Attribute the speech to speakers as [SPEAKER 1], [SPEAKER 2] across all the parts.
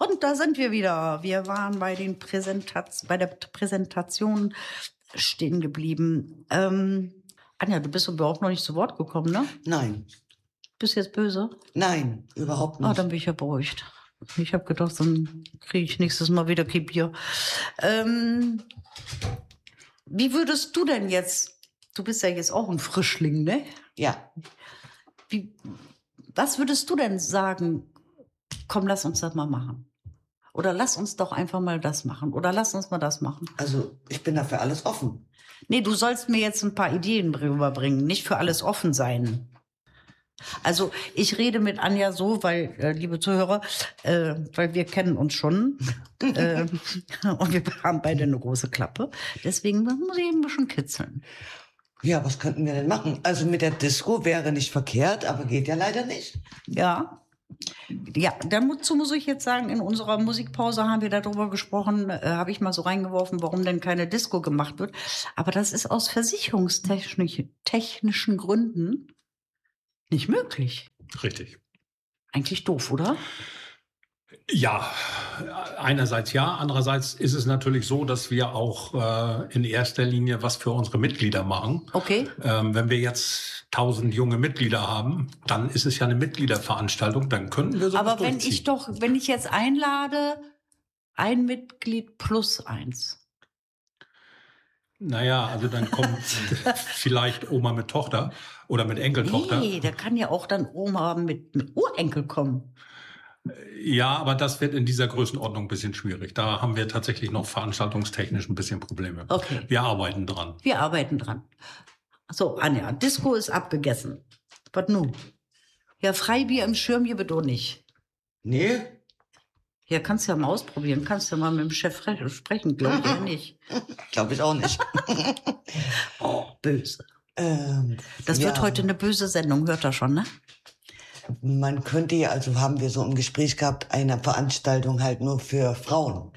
[SPEAKER 1] Und da sind wir wieder. Wir waren bei der Präsentation stehen geblieben. Anja, du bist überhaupt noch nicht zu Wort gekommen, ne?
[SPEAKER 2] Nein.
[SPEAKER 1] Bist du jetzt böse?
[SPEAKER 2] Nein, überhaupt nicht.
[SPEAKER 1] Ah, dann bin ich ja beruhigt. Ich habe gedacht, dann kriege ich nächstes Mal wieder Bier. Wie würdest du denn jetzt, du bist ja jetzt auch ein Frischling, ne?
[SPEAKER 2] Ja.
[SPEAKER 1] Was würdest du denn sagen, komm, lass uns das mal machen? Oder lass uns doch einfach mal das machen. Oder lass uns mal das machen.
[SPEAKER 2] Also, ich bin dafür alles offen.
[SPEAKER 1] Nee, du sollst mir jetzt ein paar Ideen rüberbringen. Nicht für alles offen sein. Also, ich rede mit Anja so, weil, liebe Zuhörer, weil wir kennen uns schon. Und wir haben beide eine große Klappe. Deswegen muss ich ein bisschen kitzeln.
[SPEAKER 2] Ja, was könnten wir denn machen? Also mit der Disco wäre nicht verkehrt, aber geht ja leider nicht.
[SPEAKER 1] Ja. Ja, dazu muss ich jetzt sagen, in unserer Musikpause haben wir darüber gesprochen, habe ich mal so reingeworfen, warum denn keine Disco gemacht wird. Aber das ist aus versicherungstechnischen Gründen nicht möglich.
[SPEAKER 3] Richtig.
[SPEAKER 1] Eigentlich doof, oder?
[SPEAKER 3] Ja, einerseits ja, andererseits ist es natürlich so, dass wir auch in erster Linie was für unsere Mitglieder machen.
[SPEAKER 1] Okay.
[SPEAKER 3] Wenn wir jetzt 1000 junge Mitglieder haben, dann ist es ja eine Mitgliederveranstaltung, dann könnten wir sowas
[SPEAKER 1] Aber
[SPEAKER 3] durchziehen.
[SPEAKER 1] wenn ich jetzt einlade, ein Mitglied plus eins.
[SPEAKER 3] Naja, also dann kommt vielleicht Oma mit Tochter oder mit Enkeltochter.
[SPEAKER 1] Nee, da kann ja auch dann Oma mit Urenkel kommen.
[SPEAKER 3] Ja, aber das wird in dieser Größenordnung ein bisschen schwierig. Da haben wir tatsächlich noch veranstaltungstechnisch ein bisschen Probleme.
[SPEAKER 1] Okay.
[SPEAKER 3] Wir arbeiten dran.
[SPEAKER 1] So, Anja, Disco ist abgegessen. Was nun? Ja, Freibier im Schirmje wird auch nicht.
[SPEAKER 2] Nee?
[SPEAKER 1] Ja, kannst ja mal ausprobieren. Kannst ja mal mit dem Chef sprechen, glaube ich ja nicht.
[SPEAKER 2] Glaube ich auch nicht.
[SPEAKER 1] Oh, böse. Das wird heute eine böse Sendung, hört er schon, ne?
[SPEAKER 2] Man könnte ja, also haben wir so im Gespräch gehabt, eine Veranstaltung halt nur für Frauen.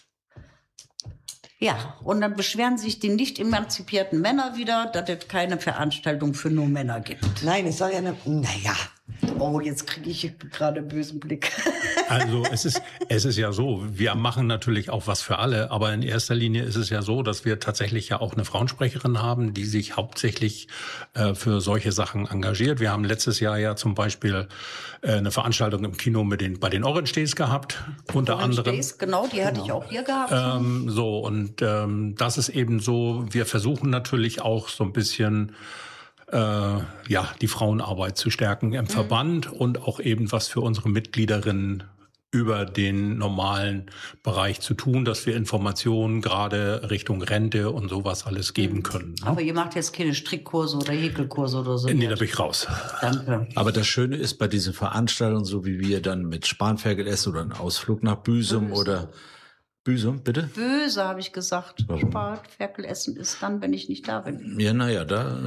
[SPEAKER 1] Ja, und dann beschweren sich die nicht emanzipierten Männer wieder, dass es keine Veranstaltung für nur Männer gibt.
[SPEAKER 2] Nein, es soll ja naja.
[SPEAKER 1] Oh, jetzt kriege ich gerade einen bösen Blick.
[SPEAKER 3] Also es ist ja so, wir machen natürlich auch was für alle, aber in erster Linie ist es ja so, dass wir tatsächlich ja auch eine Frauensprecherin haben, die sich hauptsächlich für solche Sachen engagiert. Wir haben letztes Jahr ja zum Beispiel eine Veranstaltung im Kino bei den Orange Days gehabt, unter anderem.
[SPEAKER 1] Days, genau, die hatte ich auch hier gehabt.
[SPEAKER 3] Das ist eben so, wir versuchen natürlich auch so ein bisschen die Frauenarbeit zu stärken im Verband und auch eben was für unsere Mitgliederinnen über den normalen Bereich zu tun, dass wir Informationen gerade Richtung Rente und sowas alles geben können. Ne?
[SPEAKER 1] Aber ihr macht jetzt keine Strickkurse oder Häkelkurse oder so?
[SPEAKER 3] Nee, da bin ich raus.
[SPEAKER 1] Danke.
[SPEAKER 4] Aber das Schöne ist bei diesen Veranstaltungen, so wie wir dann mit Spanferkel essen oder einen Ausflug nach Büsum oder Büsum, bitte?
[SPEAKER 1] Böse, habe ich gesagt.
[SPEAKER 4] Warum?
[SPEAKER 1] Spanferkel essen ist dann, wenn ich nicht da bin.
[SPEAKER 4] Ja, naja,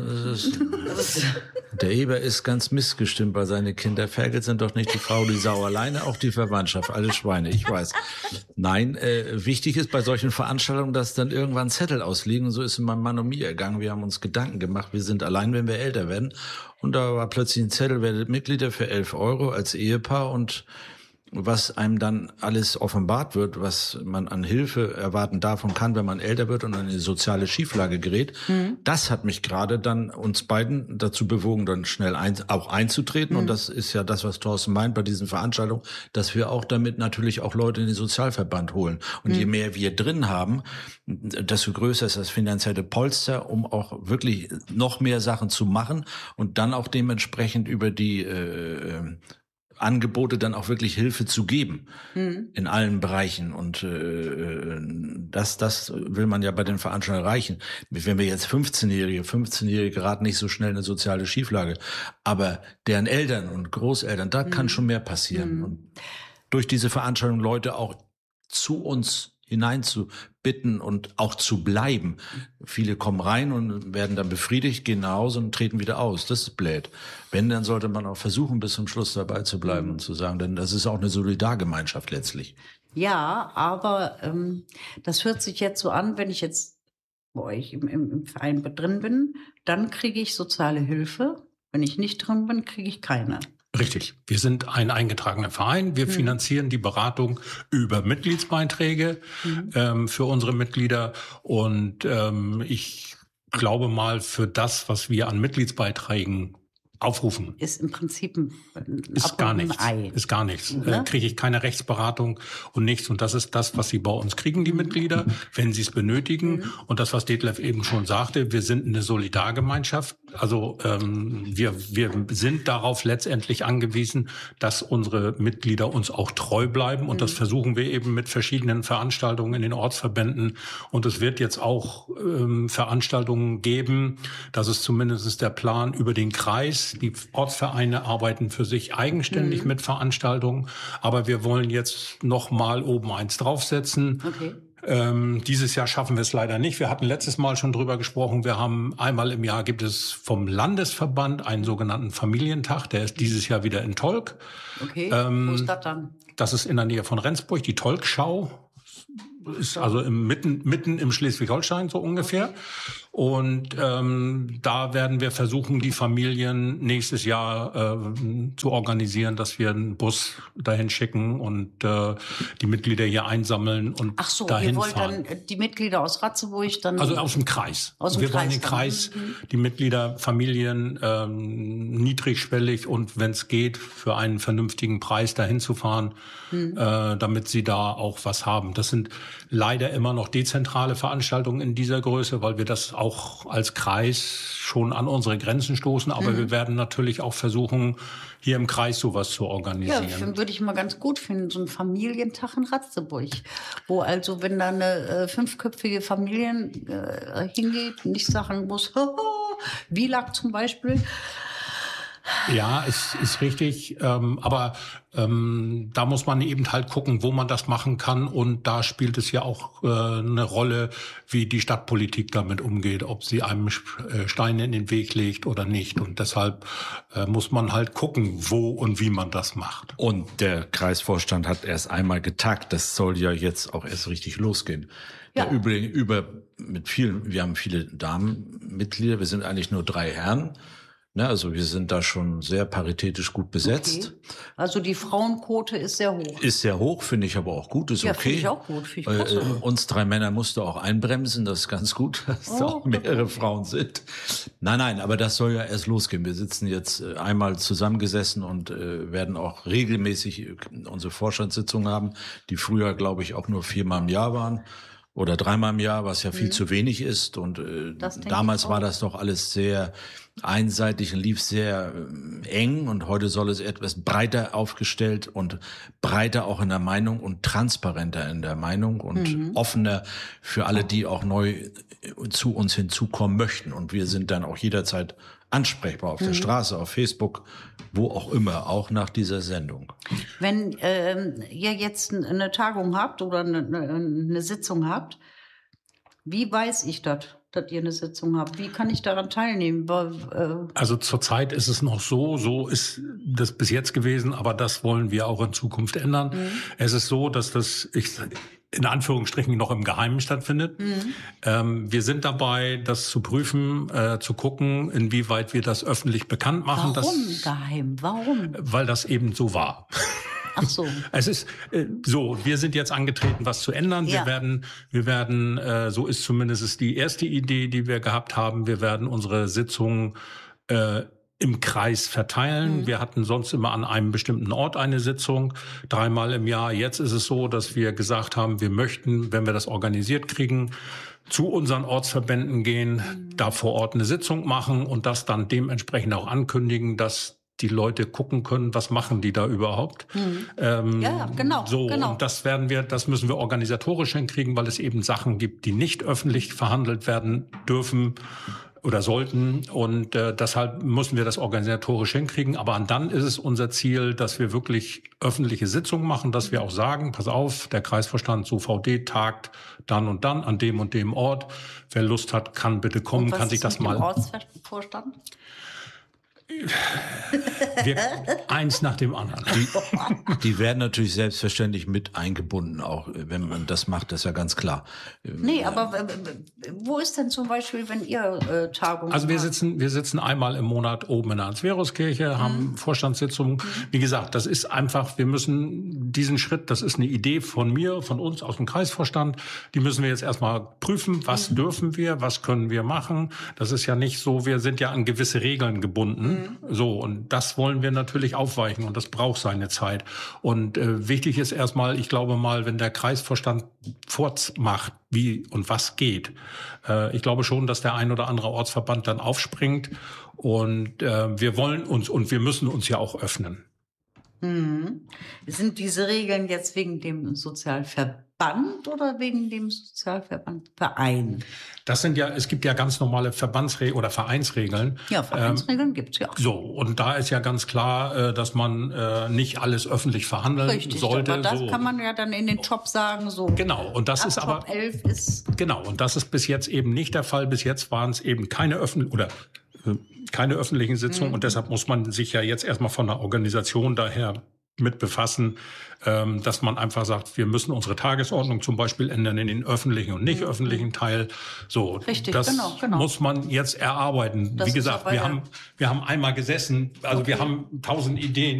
[SPEAKER 4] der Eber ist ganz missgestimmt, weil seine Kinder Ferkel sind doch nicht die Frau, die Sau alleine, auch die Verwandtschaft, alle Schweine, ich weiß. Nein, wichtig ist bei solchen Veranstaltungen, dass dann irgendwann Zettel ausliegen. Und so ist es meinem Mann und mir ergangen. Wir haben uns Gedanken gemacht, wir sind allein, wenn wir älter werden. Und da war plötzlich ein Zettel, werdet Mitglieder für 11 € als Ehepaar und was einem dann alles offenbart wird, was man an Hilfe erwarten darf und kann, wenn man älter wird und in eine soziale Schieflage gerät. Das hat mich gerade dann uns beiden dazu bewogen, dann schnell auch einzutreten. Und das ist ja das, was Thorsten meint bei diesen Veranstaltungen, dass wir auch damit natürlich auch Leute in den Sozialverband holen. Und je mehr wir drin haben, desto größer ist das finanzielle Polster, um auch wirklich noch mehr Sachen zu machen und dann auch dementsprechend über die Angebote dann auch wirklich Hilfe zu geben in allen Bereichen und das will man ja bei den Veranstaltungen erreichen. Wenn wir jetzt 15-Jährige geraten nicht so schnell in eine soziale Schieflage, aber deren Eltern und Großeltern, da kann schon mehr passieren. Und durch diese Veranstaltung Leute auch zu uns hineinzubitten und auch zu bleiben. Viele kommen rein und werden dann befriedigt, gehen nach Hause und treten wieder aus. Das ist blöd. Wenn, dann sollte man auch versuchen, bis zum Schluss dabei zu bleiben und zu sagen, denn das ist auch eine Solidargemeinschaft letztlich.
[SPEAKER 1] Ja, aber das hört sich jetzt so an, wenn ich jetzt bei euch im Verein drin bin, dann kriege ich soziale Hilfe. Wenn ich nicht drin bin, kriege ich keine.
[SPEAKER 3] Richtig. Wir sind ein eingetragener Verein. Wir finanzieren die Beratung über Mitgliedsbeiträge für unsere Mitglieder. Und ich glaube mal, für das, was wir an Mitgliedsbeiträgen aufrufen,
[SPEAKER 1] Ist im Prinzip ein
[SPEAKER 3] ist gar nichts.
[SPEAKER 1] Ei.
[SPEAKER 3] Ist gar nichts.
[SPEAKER 1] Ne?
[SPEAKER 3] Kriege ich keine Rechtsberatung und nichts. Und das ist das, was sie bei uns kriegen, die Mitglieder, wenn sie es benötigen. Und das, was Detlef eben schon sagte, wir sind eine Solidargemeinschaft. Also wir sind darauf letztendlich angewiesen, dass unsere Mitglieder uns auch treu bleiben. Und das versuchen wir eben mit verschiedenen Veranstaltungen in den Ortsverbänden. Und es wird jetzt auch Veranstaltungen geben. Das ist zumindest der Plan über den Kreis. Die Ortsvereine arbeiten für sich eigenständig mit Veranstaltungen, aber wir wollen jetzt noch mal oben eins draufsetzen.
[SPEAKER 1] Okay.
[SPEAKER 3] Dieses Jahr schaffen wir es leider nicht. Wir hatten letztes Mal schon drüber gesprochen. Wir haben einmal im Jahr gibt es vom Landesverband einen sogenannten Familientag. Der ist dieses Jahr wieder in Tolk.
[SPEAKER 1] Okay, wo ist das dann?
[SPEAKER 3] Das ist in der Nähe von Rendsburg, die Tolkschau. Ist also mitten im Schleswig-Holstein so ungefähr. Okay. Und da werden wir versuchen, die Familien nächstes Jahr zu organisieren, dass wir einen Bus dahin schicken und die Mitglieder hier einsammeln und
[SPEAKER 1] Ach so,
[SPEAKER 3] dahin
[SPEAKER 1] ihr wollt
[SPEAKER 3] fahren.
[SPEAKER 1] dann die Mitglieder aus Ratzeburg dann...
[SPEAKER 3] Also aus dem Kreis.
[SPEAKER 1] Aus dem
[SPEAKER 3] wir wollen
[SPEAKER 1] Kreis
[SPEAKER 3] den
[SPEAKER 1] dann.
[SPEAKER 3] Kreis, die Mitglieder, Familien niedrigschwellig und wenn es geht, für einen vernünftigen Preis dahin zu fahren, damit sie da auch was haben. Das sind leider immer noch dezentrale Veranstaltungen in dieser Größe, weil wir das auch als Kreis schon an unsere Grenzen stoßen. Aber wir werden natürlich auch versuchen, hier im Kreis sowas zu organisieren.
[SPEAKER 1] Ja, würde ich mal ganz gut finden, so ein Familientag in Ratzeburg, wo also, wenn da eine 5-köpfige Familie hingeht, nicht sagen muss, Wielag zum Beispiel.
[SPEAKER 3] Ja, ist richtig, aber da muss man eben halt gucken, wo man das machen kann und da spielt es ja auch eine Rolle, wie die Stadtpolitik damit umgeht, ob sie einem Steine in den Weg legt oder nicht und deshalb muss man halt gucken, wo und wie man das macht.
[SPEAKER 4] Und der Kreisvorstand hat erst einmal getagt, das soll ja jetzt auch erst richtig losgehen.
[SPEAKER 1] Ja.
[SPEAKER 4] Wir haben viele Damenmitglieder, wir sind eigentlich nur 3 Herren. Ne, also wir sind da schon sehr paritätisch gut besetzt.
[SPEAKER 1] Okay. Also die Frauenquote ist sehr hoch.
[SPEAKER 4] Ist sehr hoch, finde ich aber auch gut, ist
[SPEAKER 1] ja,
[SPEAKER 4] okay.
[SPEAKER 1] Finde ich auch gut. Finde ich klasse.
[SPEAKER 4] Uns 3 Männer musste auch einbremsen, das ist ganz gut, dass da auch mehrere Frauen sind. Nein, aber das soll ja erst losgehen. Wir sitzen jetzt einmal zusammengesessen und werden auch regelmäßig unsere Vorstandssitzungen haben, die früher, glaube ich, auch nur 4-mal im Jahr waren. Oder 3-mal im Jahr, was ja viel zu wenig ist. Und damals war das doch alles sehr einseitig und lief sehr eng. Und heute soll es etwas breiter aufgestellt und breiter auch in der Meinung und transparenter in der Meinung und offener für alle, die auch neu zu uns hinzukommen möchten. Und wir sind dann auch jederzeit ansprechbar auf der Straße, auf Facebook, wo auch immer, auch nach dieser Sendung.
[SPEAKER 1] Wenn ihr jetzt eine Tagung habt oder eine Sitzung habt, wie weiß ich das, dass ihr eine Sitzung habt? Wie kann ich daran teilnehmen?
[SPEAKER 3] Also zurzeit ist es noch so ist das bis jetzt gewesen, aber das wollen wir auch in Zukunft ändern. Es ist so, dass das in Anführungsstrichen noch im Geheimen stattfindet. Wir sind dabei, das zu prüfen, zu gucken, inwieweit wir das öffentlich bekannt machen.
[SPEAKER 1] Warum geheim? Warum?
[SPEAKER 3] Weil das eben so war.
[SPEAKER 1] Ach so.
[SPEAKER 3] Es ist so, wir sind jetzt angetreten, was zu ändern.
[SPEAKER 1] Ja.
[SPEAKER 3] Wir werden, so ist zumindest die erste Idee, die wir gehabt haben, wir werden unsere Sitzungen im Kreis verteilen. Wir hatten sonst immer an einem bestimmten Ort eine Sitzung, 3-mal im Jahr. Jetzt ist es so, dass wir gesagt haben, wir möchten, wenn wir das organisiert kriegen, zu unseren Ortsverbänden gehen, da vor Ort eine Sitzung machen und das dann dementsprechend auch ankündigen, dass die Leute gucken können, was machen die da überhaupt.
[SPEAKER 1] Ja, genau.
[SPEAKER 3] So,
[SPEAKER 1] genau.
[SPEAKER 3] und das müssen wir organisatorisch hinkriegen, weil es eben Sachen gibt, die nicht öffentlich verhandelt werden dürfen oder sollten. Und deshalb müssen wir das organisatorisch hinkriegen. Aber dann ist es unser Ziel, dass wir wirklich öffentliche Sitzungen machen, dass wir auch sagen, pass auf, der Kreisvorstand zu VD tagt dann und dann an dem und dem Ort. Wer Lust hat, kann bitte kommen, kann sich das mal...
[SPEAKER 1] Ortsvorstand?
[SPEAKER 3] Eins nach dem anderen.
[SPEAKER 4] Die werden natürlich selbstverständlich mit eingebunden, auch wenn man das macht, das ist ja ganz klar.
[SPEAKER 1] Nee, aber wo ist denn zum Beispiel, wenn ihr Tagung
[SPEAKER 3] Also wir
[SPEAKER 1] macht?
[SPEAKER 3] sitzen einmal im Monat oben in der Hans-Verus-Kirche, haben Vorstandssitzungen. Wie gesagt, das ist einfach, wir müssen diesen Schritt, das ist eine Idee von mir, von uns aus dem Kreisvorstand, die müssen wir jetzt erstmal prüfen, was dürfen wir, was können wir machen. Das ist ja nicht so, wir sind ja an gewisse Regeln gebunden. So, und das wollen wir natürlich aufweichen und das braucht seine Zeit. Und wichtig ist erstmal, ich glaube mal, wenn der Kreisvorstand vormacht, wie und was geht. Ich glaube schon, dass der ein oder andere Ortsverband dann aufspringt und wir wollen uns und wir müssen uns ja auch öffnen.
[SPEAKER 1] Sind diese Regeln jetzt wegen dem Sozialverband oder wegen dem Sozialverbandverein?
[SPEAKER 3] Das sind ja, es gibt ja ganz normale Verbandsregeln oder Vereinsregeln.
[SPEAKER 1] Ja, Vereinsregeln gibt's ja.
[SPEAKER 3] So, und da ist ja ganz klar, dass man nicht alles öffentlich verhandeln
[SPEAKER 1] Richtig,
[SPEAKER 3] sollte.
[SPEAKER 1] aber das
[SPEAKER 3] so.
[SPEAKER 1] kann man ja dann in den Top sagen, so.
[SPEAKER 3] Genau, und das ist aber
[SPEAKER 1] Top 11 ist.
[SPEAKER 3] genau, und das ist bis jetzt eben nicht der Fall. Bis jetzt waren es eben keine öffentlichen Sitzungen und deshalb muss man sich ja jetzt erstmal von der Organisation daher mit befassen, dass man einfach sagt, wir müssen unsere Tagesordnung zum Beispiel ändern in den öffentlichen und nicht öffentlichen Teil. So,
[SPEAKER 1] Richtig,
[SPEAKER 3] das
[SPEAKER 1] genau.
[SPEAKER 3] muss man jetzt erarbeiten.
[SPEAKER 1] Das
[SPEAKER 3] Wie
[SPEAKER 1] ist
[SPEAKER 3] gesagt,
[SPEAKER 1] aber
[SPEAKER 3] wir haben einmal gesessen, also wir haben 1000 Ideen